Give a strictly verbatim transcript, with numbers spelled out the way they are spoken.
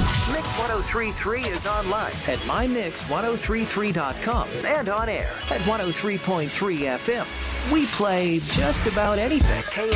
Mix ten thirty-three is online at my mix ten thirty-three dot com and on air at one oh three point three F M. We play just about anything. K